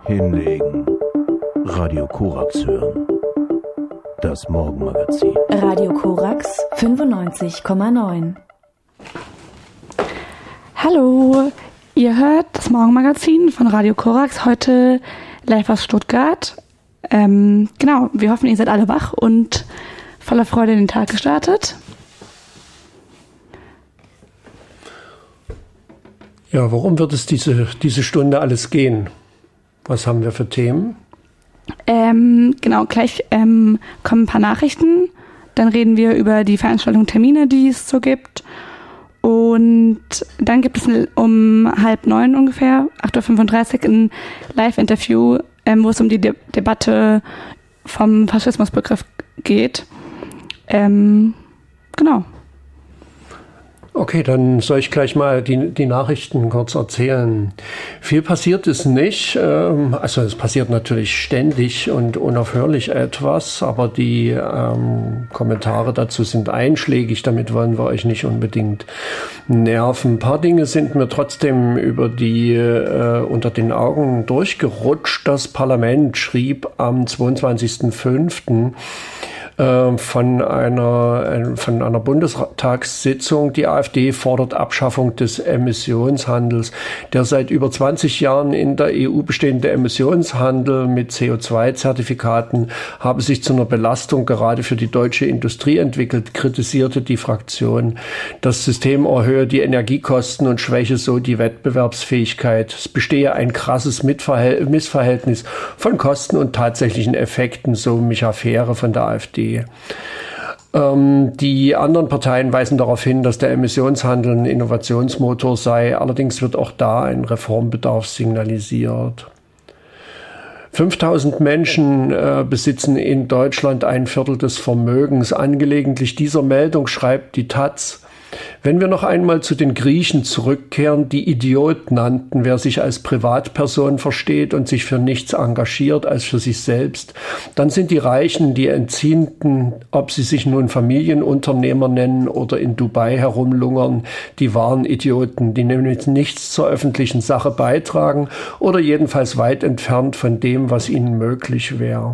Hinlegen. Radio Korax hören. Das Morgenmagazin. Radio Korax 95,9. Hallo, ihr hört das Morgenmagazin von Radio Korax, heute live aus Stuttgart. Genau, wir hoffen, ihr seid alle wach und voller Freude in den Tag gestartet. Ja, worum wird es diese Stunde alles gehen? Was haben wir für Themen? Genau, gleich kommen ein paar Nachrichten. Dann reden wir über die Veranstaltungen, Termine, die es so gibt. Und dann gibt es um 8:30 ungefähr, 8:35 Uhr, ein Live-Interview, wo es um die Debatte vom Faschismusbegriff geht. Genau. Okay, dann soll ich gleich mal die Nachrichten kurz erzählen. Viel passiert es nicht. Also es passiert natürlich ständig und unaufhörlich etwas, aber die Kommentare dazu sind einschlägig. Damit wollen wir euch nicht unbedingt nerven. Ein paar Dinge sind mir trotzdem unter den Augen durchgerutscht. Das Parlament schrieb am 22.05. Von einer Bundestagssitzung. Die AfD fordert Abschaffung des Emissionshandels. Der seit über 20 Jahren in der EU bestehende Emissionshandel mit CO2-Zertifikaten habe sich zu einer Belastung gerade für die deutsche Industrie entwickelt, kritisierte die Fraktion. Das System erhöhe die Energiekosten und schwäche so die Wettbewerbsfähigkeit. Es bestehe ein krasses Missverhältnis von Kosten und tatsächlichen Effekten, so Micha Fähre von der AfD. Die anderen Parteien weisen darauf hin, dass der Emissionshandel ein Innovationsmotor sei. Allerdings wird auch da ein Reformbedarf signalisiert. 5000 Menschen besitzen in Deutschland ein Viertel des Vermögens. Angelegentlich dieser Meldung schreibt die taz: Wenn wir noch einmal zu den Griechen zurückkehren, die Idiot nannten, wer sich als Privatperson versteht und sich für nichts engagiert als für sich selbst, dann sind die Reichen, die Entziehenden, ob sie sich nun Familienunternehmer nennen oder in Dubai herumlungern, die wahren Idioten, die nämlich nichts zur öffentlichen Sache beitragen oder jedenfalls weit entfernt von dem, was ihnen möglich wäre.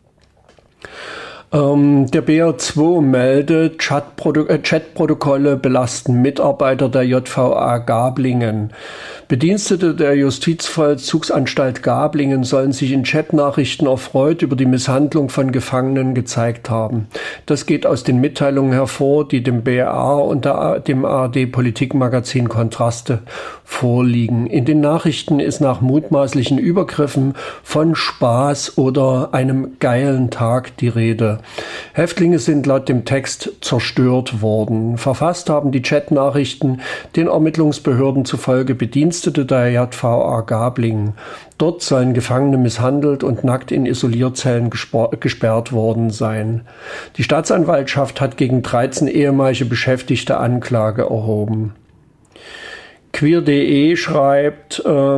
Der BR2 meldet, Chatprotokolle belasten Mitarbeiter der JVA Gablingen. Bedienstete der Justizvollzugsanstalt Gablingen sollen sich in Chatnachrichten erfreut über die Misshandlung von Gefangenen gezeigt haben. Das geht aus den Mitteilungen hervor, die dem BR und dem ARD-Politikmagazin Kontraste vorliegen. In den Nachrichten ist nach mutmaßlichen Übergriffen von Spaß oder einem geilen Tag die Rede. Häftlinge sind laut dem Text zerstört worden. Verfasst haben die Chatnachrichten den Ermittlungsbehörden zufolge Bedienstete der JVA Gablingen. Dort sollen Gefangene misshandelt und nackt in Isolierzellen gesperrt worden sein. Die Staatsanwaltschaft hat gegen 13 ehemalige Beschäftigte Anklage erhoben. Queer.de schreibt,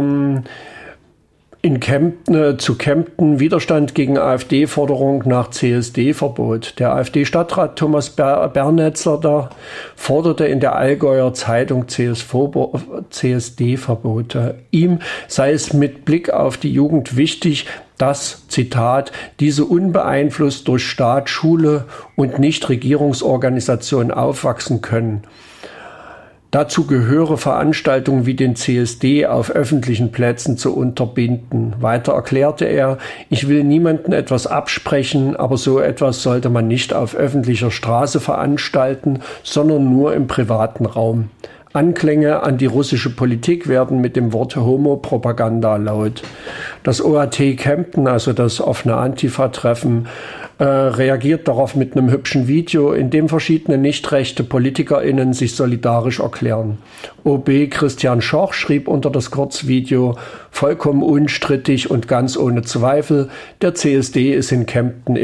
zu Kempten Widerstand gegen AfD-Forderung nach CSD-Verbot. Der AfD-Stadtrat Thomas Bernetzler forderte in der Allgäuer Zeitung CSD-Verbote. Ihm sei es mit Blick auf die Jugend wichtig, dass, Zitat, diese unbeeinflusst durch Staat, Schule und Nichtregierungsorganisationen aufwachsen können. Dazu gehöre Veranstaltungen wie den CSD auf öffentlichen Plätzen zu unterbinden. Weiter erklärte er, ich will niemandem etwas absprechen, aber so etwas sollte man nicht auf öffentlicher Straße veranstalten, sondern nur im privaten Raum. Anklänge an die russische Politik werden mit dem Wort Homo-Propaganda laut. Das OAT Kempten, also das offene Antifa-Treffen, reagiert darauf mit einem hübschen Video, in dem verschiedene nicht rechte PolitikerInnen sich solidarisch erklären. OB Christian Schoch schrieb unter das Kurzvideo, vollkommen unstrittig und ganz ohne Zweifel, der CSD ist in Kempten